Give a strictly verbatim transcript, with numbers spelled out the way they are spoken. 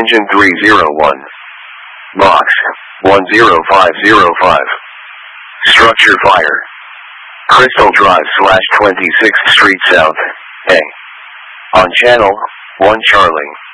Engine three zero one. Box one zero five zero five. Structure fire. Crystal Drive slash twenty-sixth Street South, A. On channel one Charlie.